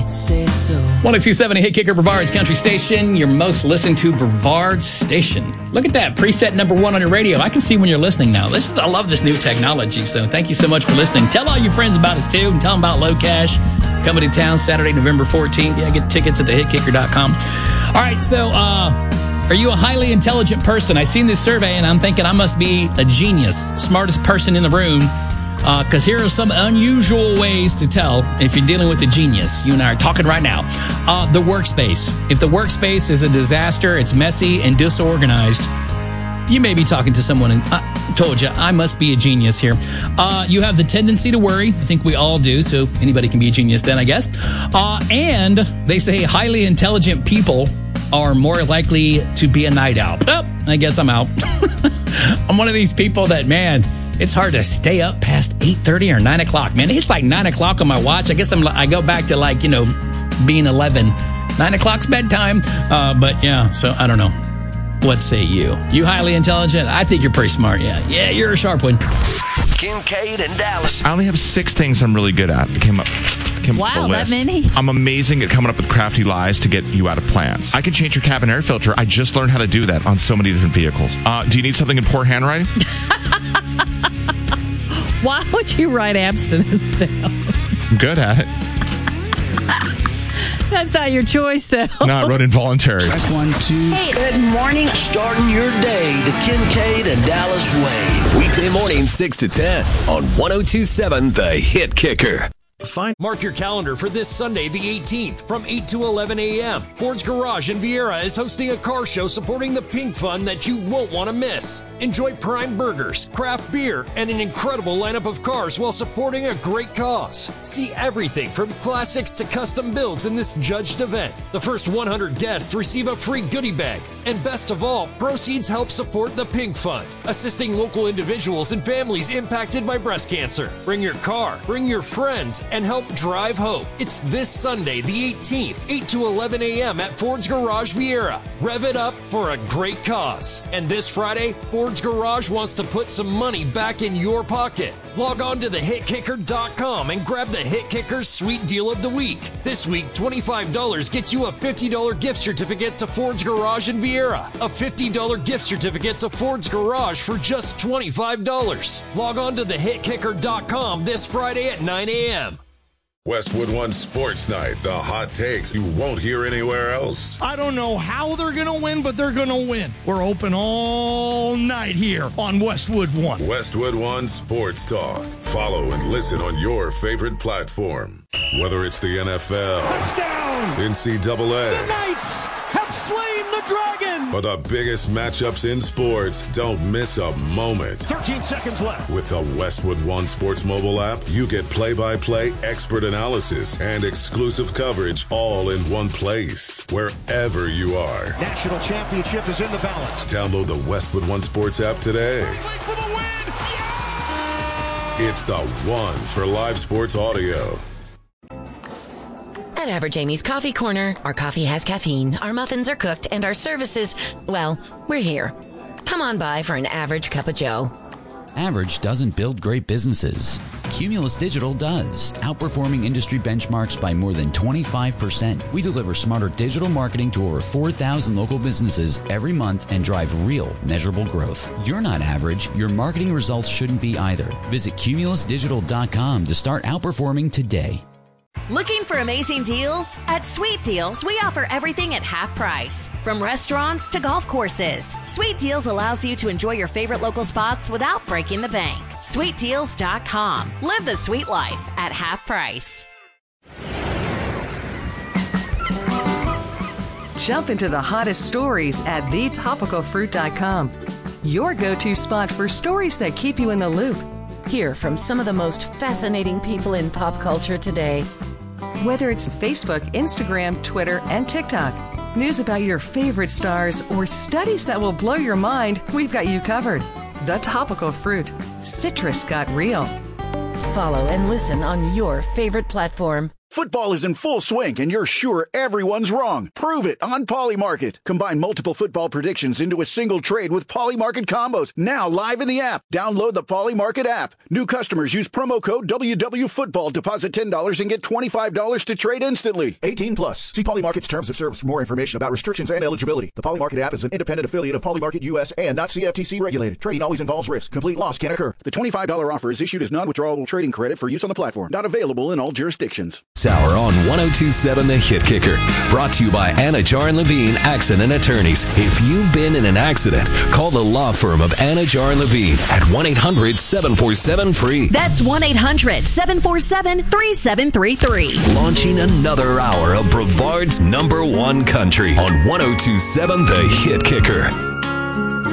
say so. 1027 Hit Kicker, Brevard's country station, your most listened to Brevard station. Look at that, preset number 1 on your radio. I can see when you're listening now. I love this new technology, so thank you so much for listening. Tell all your friends about us, too, and tell them about Low Cash coming to town Saturday, November 14th. Yeah, get tickets at thehitkicker.com. All right, so are you a highly intelligent person? I seen this survey, and I'm thinking I must be a genius, smartest person in the room. Because here are some unusual ways to tell if you're dealing with a genius. You and I are talking right now. The workspace. If the workspace is a disaster, it's messy and disorganized, you may be talking to someone and I told you, I must be a genius here. You have the tendency to worry. I think we all do, so anybody can be a genius then, I guess. And they say highly intelligent people are more likely to be a night owl. Oh, I guess I'm out. I'm one of these people that, man, it's hard to stay up past 8:30 or 9 o'clock. Man, it's like 9 o'clock on my watch. I guess I go back to being 11. 9 o'clock's bedtime. But yeah, so I don't know. What say you? You highly intelligent? I think you're pretty smart. Yeah, you're a sharp one. Kincaid and Dallas. I only have 6 things I'm really good at. I came up with a list. That many? I'm amazing at coming up with crafty lies to get you out of plants. I can change your cabin air filter. I just learned how to do that on so many different vehicles. Do you need something in poor handwriting? Why would you write abstinence down? I'm good at it. That's not your choice, though. No, I wrote involuntary. Track 1, 2. Hey, good morning. Starting your day the Kincaid and Dallas way. Weekday morning, 6 to 10 on 1027 The Hit Kicker. Mark your calendar for this Sunday, the 18th, from 8 to 11 a.m. Ford's Garage in Viera is hosting a car show supporting the Pink Fund that you won't want to miss. Enjoy prime burgers, craft beer, and an incredible lineup of cars while supporting a great cause. See everything from classics to custom builds in this judged event. The first 100 guests receive a free goodie bag. And best of all, proceeds help support the Pink Fund, assisting local individuals and families impacted by breast cancer. Bring your car, bring your friends, and help drive hope. It's this Sunday, the 18th, 8 to 11 a.m. at Ford's Garage Viera. Rev it up for a great cause. And this Friday, Ford's Garage wants to put some money back in your pocket. Log on to thehitkicker.com and grab the Hit Kicker's Sweet Deal of the Week. This week, $25 gets you a $50 gift certificate to Ford's Garage in Viera. A $50 gift certificate to Ford's Garage for just $25. Log on to thehitkicker.com this Friday at 9 a.m. Westwood One Sports Night, the hot takes you won't hear anywhere else. I don't know how they're going to win, but they're going to win. We're open all night here on Westwood One. Westwood One Sports Talk. Follow and listen on your favorite platform. Whether it's the NFL, Touchdown! NCAA, The Knights have slain the dragon! or the biggest matchups in sports, don't miss a moment. 13 seconds left. With the Westwood One Sports mobile app, you get play-by-play expert analysis and exclusive coverage all in one place, wherever you are. National championship is in the balance. Download the Westwood One Sports app today. For the win! It's the one for live sports audio. At Average Amy's Coffee Corner, our coffee has caffeine, our muffins are cooked, and our services, well, we're here. Come on by for an average cup of joe. Average doesn't build great businesses. Cumulus Digital does, outperforming industry benchmarks by more than 25%. We deliver smarter digital marketing to over 4,000 local businesses every month and drive real, measurable growth. You're not average. Your marketing results shouldn't be either. Visit cumulusdigital.com to start outperforming today. Looking for amazing deals? At Sweet Deals, we offer everything at half price. From restaurants to golf courses, Sweet Deals allows you to enjoy your favorite local spots without breaking the bank. SweetDeals.com. Live the sweet life at half price. Jump into the hottest stories at thetopicalfruit.com. Your go-to spot for stories that keep you in the loop. Hear from some of the most fascinating people in pop culture today. Whether it's Facebook, Instagram, Twitter, and TikTok, news about your favorite stars, or studies that will blow your mind, we've got you covered. The Topical Fruit. Citrus got real. Follow and listen on your favorite platform. Football is in full swing, and you're sure everyone's wrong. Prove it on Polymarket. Combine multiple football predictions into a single trade with Polymarket combos. Now live in the app. Download the Polymarket app. New customers use promo code WWFootball. Deposit $10 and get $25 to trade instantly. 18 plus. See Polymarket's terms of service for more information about restrictions and eligibility. The Polymarket app is an independent affiliate of Polymarket US and not CFTC regulated. Trading always involves risk. Complete loss can occur. The $25 offer is issued as non-withdrawable trading credit for use on the platform. Not available in all jurisdictions. Hour on 102.7 The Hit Kicker. Brought to you by Anajar and Levine Accident Attorneys. If you've been in an accident, call the law firm of Anajar and Levine at 1-800-747-FREE. That's 1-800-747-3733. Launching another hour of Brevard's #1 country on 102.7 The Hit Kicker.